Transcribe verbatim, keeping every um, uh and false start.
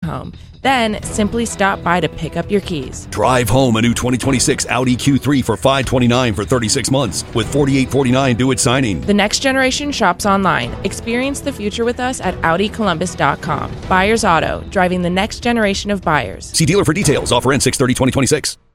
home. Then simply stop by to pick up your keys. Drive home a new twenty twenty-six Audi Q three for five hundred twenty-nine dollars for thirty-six months with forty-eight forty-nine due at signing. The next generation shops online. Experience the future with us at Audi Columbus dot com. Buyers Auto, driving the next generation of buyers. See dealer for details. Offer ends six thirty twenty twenty-six.